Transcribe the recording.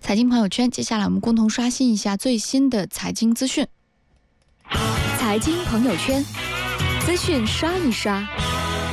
财经朋友圈，接下来我们共同刷新一下最新的财经资讯。 财经朋友圈，资讯刷一刷。